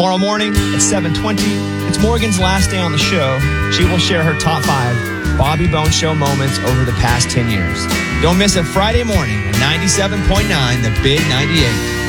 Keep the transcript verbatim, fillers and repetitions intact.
Tomorrow morning at seven twenty, it's Morgan's last day on the show. She will share her top five Bobby Bones Show moments over the past ten years. Don't miss it Friday morning at ninety-seven point nine The Big ninety-eight.